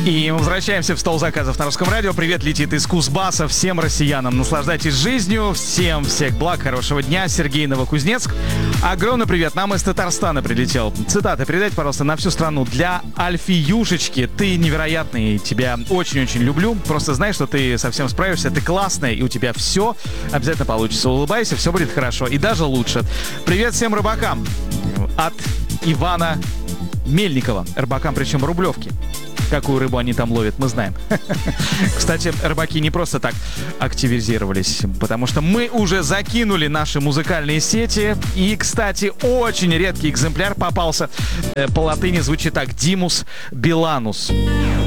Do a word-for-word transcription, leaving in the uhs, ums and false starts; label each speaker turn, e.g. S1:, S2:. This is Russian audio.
S1: И мы возвращаемся в стол заказов на Русском радио. Привет летит из Кузбасса всем россиянам. Наслаждайтесь жизнью. Всем всех благ, хорошего дня. Сергей, Новокузнецк. Огромный привет. Нам из Татарстана прилетел. Цитаты передайте, пожалуйста, на всю страну. Для Альфиюшечки. Ты невероятный. Тебя очень-очень люблю. Просто знай, что ты совсем справишься. Ты классная, и у тебя все обязательно получится. Улыбайся, все будет хорошо. И даже лучше. Привет всем рыбакам. От Ивана Мельникова. Рыбакам, причем Рублевки. Какую рыбу они там ловят, мы знаем. Кстати, рыбаки не просто так активизировались, потому что мы уже закинули наши музыкальные сети. И, кстати, очень редкий экземпляр попался. По латыни звучит так: Димус Биланус.